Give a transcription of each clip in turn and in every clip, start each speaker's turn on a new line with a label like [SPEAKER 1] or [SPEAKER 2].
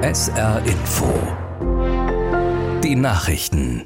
[SPEAKER 1] SR Info. Die Nachrichten.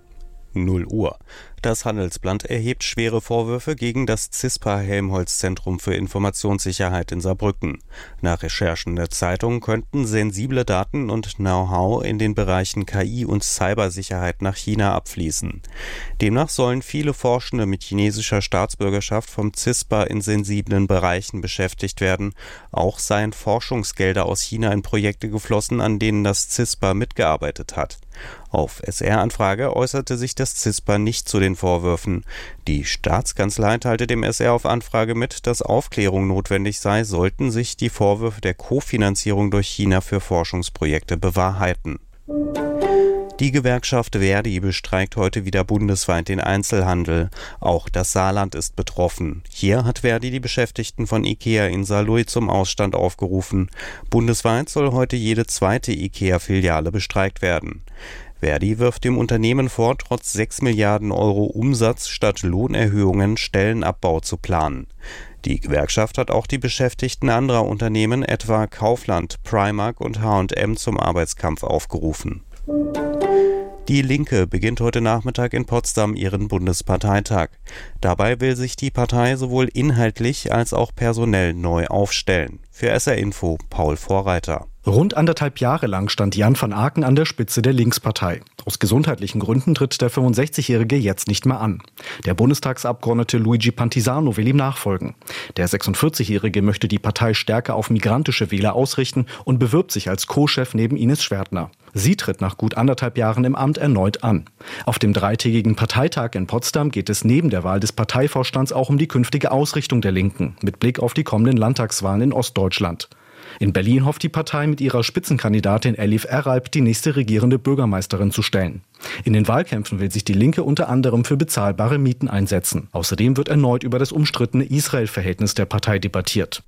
[SPEAKER 2] 0 Uhr. Das Handelsblatt erhebt schwere Vorwürfe gegen das CISPA-Helmholtz-Zentrum für Informationssicherheit in Saarbrücken. Nach Recherchen der Zeitung könnten sensible Daten und Know-how in den Bereichen KI und Cybersicherheit nach China abfließen. Demnach sollen viele Forschende mit chinesischer Staatsbürgerschaft vom CISPA in sensiblen Bereichen beschäftigt werden. Auch seien Forschungsgelder aus China in Projekte geflossen, an denen das CISPA mitgearbeitet hat. Auf SR-Anfrage äußerte sich das CISPA nicht zu den Vorwürfen. Die Staatskanzlei teilte dem SR auf Anfrage mit, dass Aufklärung notwendig sei, sollten sich die Vorwürfe der Kofinanzierung durch China für Forschungsprojekte bewahrheiten. Die Gewerkschaft ver.di bestreikt heute wieder bundesweit den Einzelhandel. Auch das Saarland ist betroffen. Hier hat ver.di die Beschäftigten von IKEA in Saarlouis zum Ausstand aufgerufen. Bundesweit soll heute jede zweite IKEA-Filiale bestreikt werden. ver.di wirft dem Unternehmen vor, trotz 6 Milliarden Euro Umsatz statt Lohnerhöhungen Stellenabbau zu planen. Die Gewerkschaft hat auch die Beschäftigten anderer Unternehmen, etwa Kaufland, Primark und H&M, zum Arbeitskampf aufgerufen. Die Linke beginnt heute Nachmittag in Potsdam ihren Bundesparteitag. Dabei will sich die Partei sowohl inhaltlich als auch personell neu aufstellen. Für SR Info Paul Vorreiter.
[SPEAKER 3] Rund 1,5 Jahre lang stand Jan van Aken an der Spitze der Linkspartei. Aus gesundheitlichen Gründen tritt der 65-Jährige jetzt nicht mehr an. Der Bundestagsabgeordnete Luigi Pantisano will ihm nachfolgen. Der 46-Jährige möchte die Partei stärker auf migrantische Wähler ausrichten und bewirbt sich als Co-Chef neben Ines Schwertner. Sie tritt nach gut 1,5 Jahren im Amt erneut an. Auf dem 3-tägigen Parteitag in Potsdam geht es neben der Wahl des Parteivorstands auch um die künftige Ausrichtung der Linken, mit Blick auf die kommenden Landtagswahlen in Ostdeutschland. In Berlin hofft die Partei mit ihrer Spitzenkandidatin Elif Eralp die nächste regierende Bürgermeisterin zu stellen. In den Wahlkämpfen will sich die Linke unter anderem für bezahlbare Mieten einsetzen. Außerdem wird erneut über das umstrittene Israel-Verhältnis der Partei debattiert.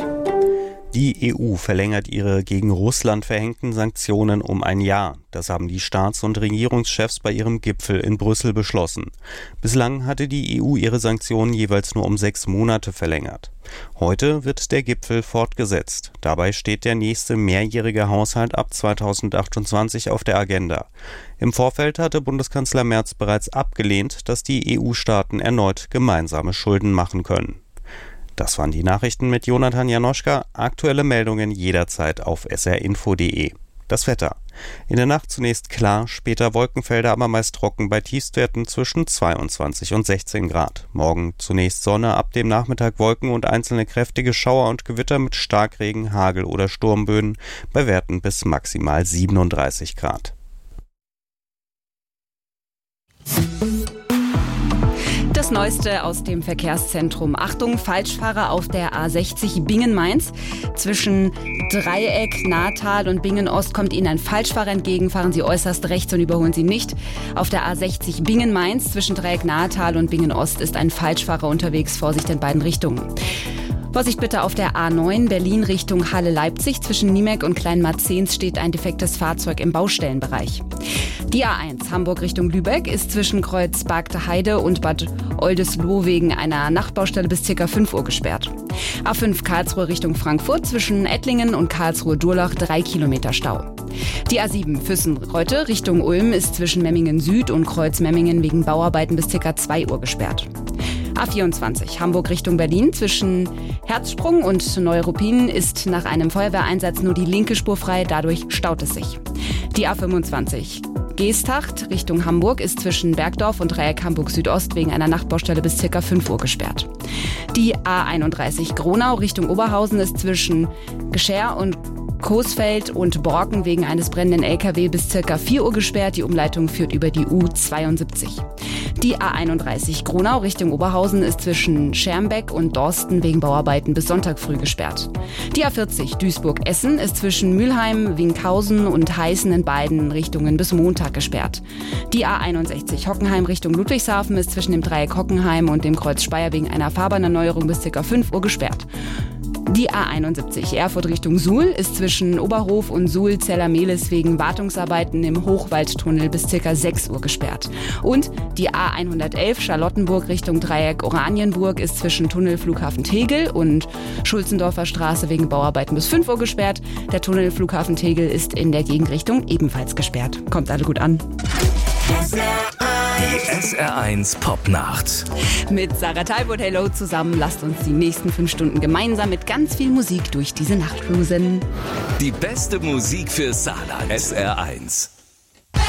[SPEAKER 2] Die EU verlängert ihre gegen Russland verhängten Sanktionen um ein Jahr. Das haben die Staats- und Regierungschefs bei ihrem Gipfel in Brüssel beschlossen. Bislang hatte die EU ihre Sanktionen jeweils nur um 6 Monate verlängert. Heute wird der Gipfel fortgesetzt. Dabei steht der nächste mehrjährige Haushalt ab 2028 auf der Agenda. Im Vorfeld hatte Bundeskanzler Merz bereits abgelehnt, dass die EU-Staaten erneut gemeinsame Schulden machen können. Das waren die Nachrichten mit Jonathan Janoschka. Aktuelle Meldungen jederzeit auf srinfo.de. Das Wetter. In der Nacht zunächst klar, später Wolkenfelder, aber meist trocken bei Tiefstwerten zwischen 22 und 16 Grad. Morgen zunächst Sonne, ab dem Nachmittag Wolken und einzelne kräftige Schauer und Gewitter mit Starkregen, Hagel oder Sturmböen bei Werten bis maximal 37 Grad.
[SPEAKER 4] Das Neueste aus dem Verkehrszentrum. Achtung, Falschfahrer auf der A60 Bingen-Mainz. Zwischen Dreieck, Nahtal und Bingen-Ost kommt Ihnen ein Falschfahrer entgegen. Fahren Sie äußerst rechts und überholen Sie nicht. Auf der A60 Bingen-Mainz zwischen Dreieck, Nahtal und Bingen-Ost ist ein Falschfahrer unterwegs. Vorsicht in beiden Richtungen. Vorsicht bitte auf der A9 Berlin Richtung Halle-Leipzig. Zwischen Niemek und Kleinmarzens steht ein defektes Fahrzeug im Baustellenbereich. Die A1 Hamburg Richtung Lübeck ist zwischen Kreuz Bargte Heide und Bad Oldesloe wegen einer Nachtbaustelle bis ca. 5 Uhr gesperrt. A5 Karlsruhe Richtung Frankfurt zwischen Ettlingen und Karlsruhe-Durlach 3 Kilometer Stau. Die A7 Füssen-Reute Richtung Ulm ist zwischen Memmingen Süd und Kreuz Memmingen wegen Bauarbeiten bis ca. 2 Uhr gesperrt. A24 Hamburg Richtung Berlin zwischen Herzsprung und Neuruppin ist nach einem Feuerwehreinsatz nur die linke Spur frei, dadurch staut es sich. Die A25 Geesthacht Richtung Hamburg ist zwischen Bergdorf und Dreieck Hamburg Südost wegen einer Nachtbaustelle bis ca. 5 Uhr gesperrt. Die A31 Gronau Richtung Oberhausen ist zwischen Gescher und Coesfeld und Borken wegen eines brennenden LKW bis ca. 4 Uhr gesperrt. Die Umleitung führt über die U72. Die A31 Gronau Richtung Oberhausen ist zwischen Schermbeck und Dorsten wegen Bauarbeiten bis Sonntag früh gesperrt. Die A40 Duisburg-Essen ist zwischen Mülheim, Winkhausen und Heißen in beiden Richtungen bis Montag gesperrt. Die A61 Hockenheim Richtung Ludwigshafen ist zwischen dem Dreieck Hockenheim und dem Kreuz Speyer wegen einer Fahrbahnerneuerung bis ca. 5 Uhr gesperrt. Die A71 Erfurt Richtung Suhl ist zwischen Oberhof und Suhl-Zellermehlis wegen Wartungsarbeiten im Hochwaldtunnel bis ca. 6 Uhr gesperrt. Und die A111 Charlottenburg Richtung Dreieck Oranienburg ist zwischen Tunnel Flughafen Tegel und Schulzendorfer Straße wegen Bauarbeiten bis 5 Uhr gesperrt. Der Tunnel Flughafen Tegel ist in der Gegenrichtung ebenfalls gesperrt. Kommt alle gut an.
[SPEAKER 1] Die SR1 Popnacht.
[SPEAKER 4] Mit Sarah Talbot Hello zusammen lasst uns die nächsten 5 Stunden gemeinsam mit ganz viel Musik durch diese Nacht cruisen.
[SPEAKER 1] Die beste Musik für Saarland. SR1.